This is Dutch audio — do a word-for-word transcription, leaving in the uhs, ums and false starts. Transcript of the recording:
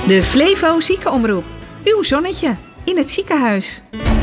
De Flevo Ziekenomroep. Uw zonnetje in het ziekenhuis.